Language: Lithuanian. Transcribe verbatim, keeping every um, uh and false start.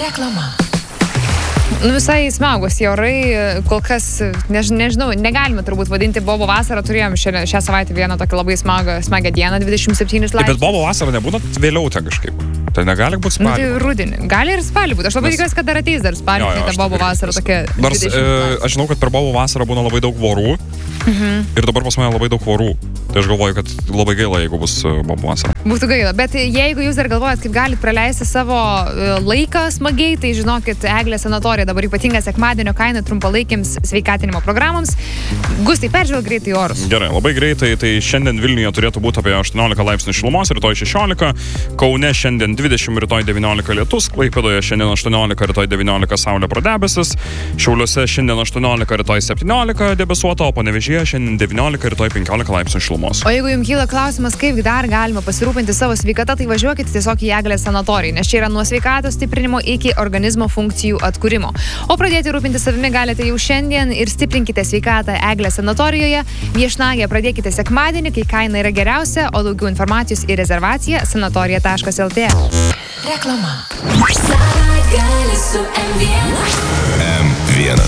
Reklama. Nu, visai smagus tie orai, kol kas, než, nežinau, negalime turbūt vadinti Bobo vasarą, turėjom šią, šią savaitę vieną tokią labai smagą, smagą dieną, dvidešimt septynis laipsnius. Bet Bobo vasarą nebūna vėliau ten kažkaip. Tai negali būti spalį. Nu, tai rudenį. Gali ir spalį būti. Aš labai tikiuosi, kad dar ateis dar spalį, jo, jo, tai ta Bobo vasara tokia. Nors e, aš žinau, kad per Bobo vasarą būna labai daug vorų. Mhm. Ir dabar pas mane labai daug vorų. Tai aš galvoju, kad labai gaila, jeigu bus Bobo vasara. Būtų gaila. Bet jeigu jūs dar galvojat, kaip galite praleisti savo laiką smagiai, tai žinokit, Eglės sanatorija dabar ypatinga sekmadienio kaina trumpalaikiams sveikatinimo programoms. Gustai, peržvelk greitai orus. Gerai, labai greitai. Tai šiandien Vilniuje turėtų būti apie aštuoniolika laipsnių šilumos, rytoj šešiolika. Kaune šiandien dvidešimt, rytoj devyniolika lietus. Klaipėdoje šiandien aštuoniolika, rytoj devyniolika saulė pro debesis. Šiauliuose šiandien aštuoniolika, rytoj septyniolika debesuota, o Panevėžyje šiandien devyniolika, rytoj penkiolika laipsnių šilumos. O jeigu jums kyla klausimas, kaip dar galima pasirūpinti savo sveikatą, tai važiuokit tiesiog į Eglės sanatoriją, nes čia yra nuo sveikatos stiprinimo iki organizmo funkcijų atkūrimo. O pradėti rūpinti savimi galite jau šiandien ir stiprinkite sveikatą Eglės sanatorijoje. Viešnagę pradėkite sekmadienį, kai kaina yra geriausia, o daugiau informacijos ir rezervacija sanatorija taškas el tė. Reklama. Savaitgalis su em vienas. em vienas.